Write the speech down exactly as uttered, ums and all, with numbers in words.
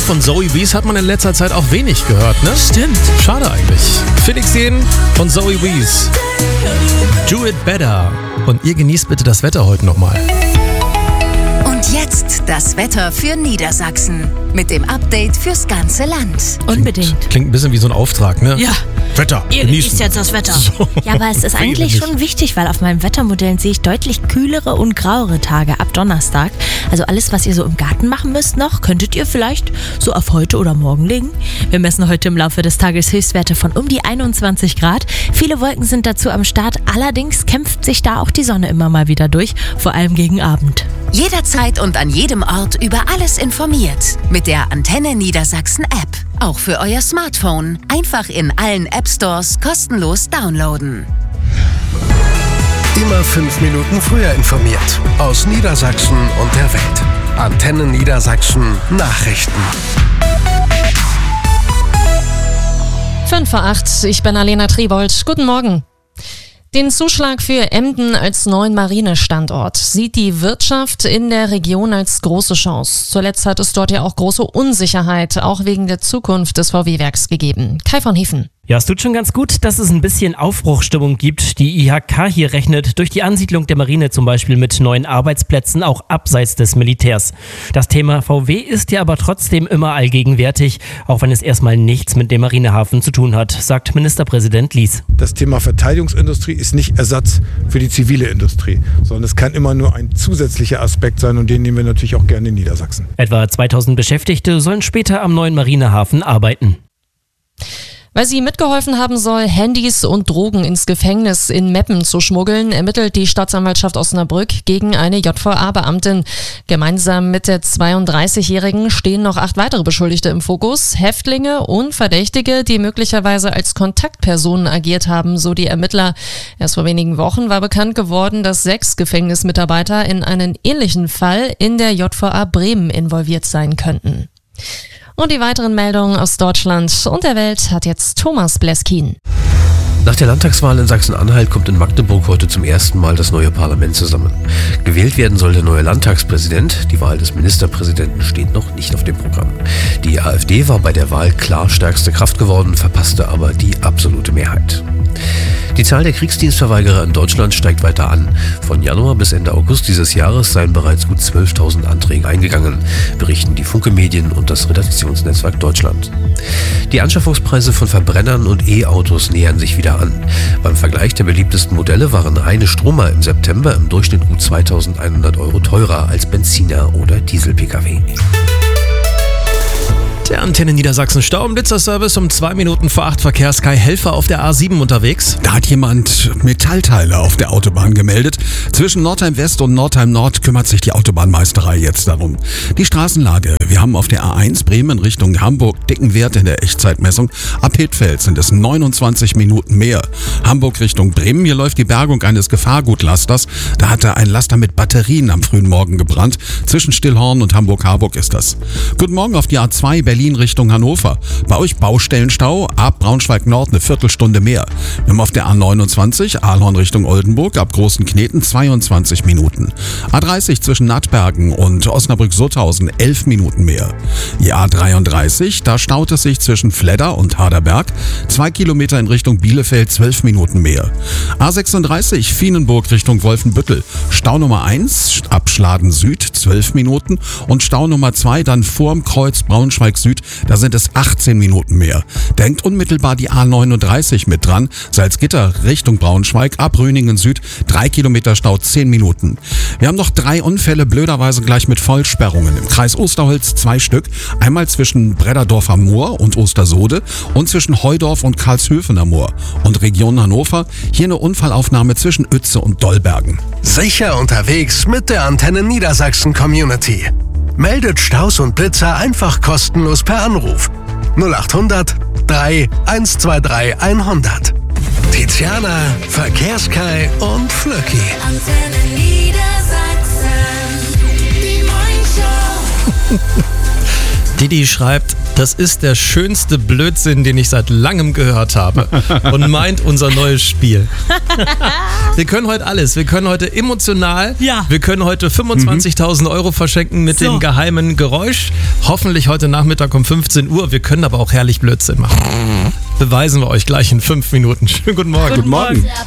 von Zoe Wees hat man in letzter Zeit auch wenig gehört, ne? Stimmt. Schade eigentlich. Felix Jähn von Zoe Wees. Do it better. Und ihr genießt bitte das Wetter heute nochmal. Und jetzt das Wetter für Niedersachsen. Mit dem Update fürs ganze Land. Unbedingt. Klingt, klingt ein bisschen wie so ein Auftrag, ne? Ja. Wetter, Ihr genießen. genießt jetzt das Wetter. So. Ja, aber es ist eigentlich schon wichtig, weil auf meinen Wettermodellen sehe ich deutlich kühlere und grauere Tage ab Donnerstag. Also alles, was ihr so im Garten machen müsst noch, könntet ihr vielleicht so auf heute oder morgen legen. Wir messen heute im Laufe des Tages Höchstwerte von um die einundzwanzig Grad. Viele Wolken sind dazu am Start, allerdings kämpft sich da auch die Sonne immer mal wieder durch, vor allem gegen Abend. Jederzeit und an jedem Ort über alles informiert. Mit der Antenne Niedersachsen App. Auch für euer Smartphone. Einfach in allen App Stores kostenlos downloaden. Immer fünf Minuten früher informiert. Aus Niedersachsen und der Welt. Antenne Niedersachsen Nachrichten. fünf vor acht, ich bin Alena Tribold. Guten Morgen. Den Zuschlag für Emden als neuen Marinestandort sieht die Wirtschaft in der Region als große Chance. Zuletzt hat es dort ja auch große Unsicherheit, auch wegen der Zukunft des V W-Werks gegeben. Kai von Hiefen. Ja, es tut schon ganz gut, dass es ein bisschen Aufbruchsstimmung gibt. Die I H K hier rechnet durch die Ansiedlung der Marine zum Beispiel mit neuen Arbeitsplätzen, auch abseits des Militärs. Das Thema V W ist ja aber trotzdem immer allgegenwärtig, auch wenn es erstmal nichts mit dem Marinehafen zu tun hat, sagt Ministerpräsident Lies. Das Thema Verteidigungsindustrie ist nicht Ersatz für die zivile Industrie, sondern es kann immer nur ein zusätzlicher Aspekt sein und den nehmen wir natürlich auch gerne in Niedersachsen. Etwa zweitausend Beschäftigte sollen später am neuen Marinehafen arbeiten. Weil sie mitgeholfen haben soll, Handys und Drogen ins Gefängnis in Meppen zu schmuggeln, ermittelt die Staatsanwaltschaft Osnabrück gegen eine J V A-Beamtin. Gemeinsam mit der zweiunddreißigjährigen stehen noch acht weitere Beschuldigte im Fokus. Häftlinge und Verdächtige, die möglicherweise als Kontaktpersonen agiert haben, so die Ermittler. Erst vor wenigen Wochen war bekannt geworden, dass sechs Gefängnismitarbeiter in einen ähnlichen Fall in der J V A Bremen involviert sein könnten. Und die weiteren Meldungen aus Deutschland und der Welt hat jetzt Thomas Bleskin. Nach der Landtagswahl in Sachsen-Anhalt kommt in Magdeburg heute zum ersten Mal das neue Parlament zusammen. Gewählt werden soll der neue Landtagspräsident. Die Wahl des Ministerpräsidenten steht noch nicht auf dem Programm. Die AfD war bei der Wahl klar stärkste Kraft geworden, verpasste aber die absolute Mehrheit. Die Zahl der Kriegsdienstverweigerer in Deutschland steigt weiter an. Von Januar bis Ende August dieses Jahres seien bereits gut zwölftausend Anträge eingegangen, berichten die Funke Medien und das Redaktionsnetzwerk Deutschland. Die Anschaffungspreise von Verbrennern und E-Autos nähern sich wieder an. Beim Vergleich der beliebtesten Modelle waren reine Stromer im September im Durchschnitt gut zweitausendeinhundert Euro teurer als Benziner oder Diesel-P K W. Der Antenne Niedersachsen Stau- und Blitzerservice um zwei Minuten vor acht Verkehrssky Helfer auf der A sieben unterwegs. Da hat jemand Metallteile auf der Autobahn gemeldet. Zwischen Nordheim West und Nordheim Nord kümmert sich die Autobahnmeisterei jetzt darum. Die Straßenlage. Wir haben auf der A eins Bremen Richtung Hamburg dicken Wert in der Echtzeitmessung. Ab Hittfeld sind es neunundzwanzig Minuten mehr. Hamburg Richtung Bremen. Hier läuft die Bergung eines Gefahrgutlasters. Da hatte ein Laster mit Batterien am frühen Morgen gebrannt. Zwischen Stillhorn und Hamburg-Harburg ist das. Guten Morgen auf die A zwei Berlin Richtung Hannover. Bei euch Baustellenstau, ab Braunschweig Nord eine Viertelstunde mehr. Wir haben auf der A neunundzwanzig Ahlhorn Richtung Oldenburg ab Großen Kneten zweiundzwanzig Minuten. A dreißig zwischen Nattbergen und Osnabrück-Sutthausen elf Minuten mehr. Die A dreiunddreißig, da staut es sich zwischen Fledder und Harderberg. Zwei Kilometer in Richtung Bielefeld zwölf Minuten mehr. A sechsunddreißig Vienenburg Richtung Wolfenbüttel. Stau Nummer eins ab Schladen Süd zwölf Minuten und Stau Nummer zwei dann vorm Kreuz Braunschweig Süd, da sind es achtzehn Minuten mehr. Denkt unmittelbar die A neununddreißig mit dran. Salzgitter Richtung Braunschweig, ab Röningen Süd, drei Kilometer Stau, zehn Minuten. Wir haben noch drei Unfälle, blöderweise gleich mit Vollsperrungen. Im Kreis Osterholz zwei Stück. Einmal zwischen Bredderdorfer Moor und Ostersode und zwischen Heudorf und Karlshöfener Moor. Und Region Hannover, hier eine Unfallaufnahme zwischen Uetze und Dollbergen. Sicher unterwegs mit der Antenne Niedersachsen Community. Meldet Staus und Blitzer einfach kostenlos per Anruf. null achthundert drei eins zwei drei hundert. Tiziana, Verkehrssky und Flöcki. Antenne Niedersachsen, die Morningshow. Didi schreibt, Das ist der schönste Blödsinn, den ich seit langem gehört habe und meint unser neues Spiel. Wir können heute alles. Wir können heute emotional, Ja. wir können heute fünfundzwanzigtausend Euro verschenken mit So. dem geheimen Geräusch. Hoffentlich heute Nachmittag um fünfzehn Uhr. Wir können aber auch herrlich Blödsinn machen. Beweisen wir euch gleich in fünf Minuten. Schönen guten Morgen. Guten Morgen.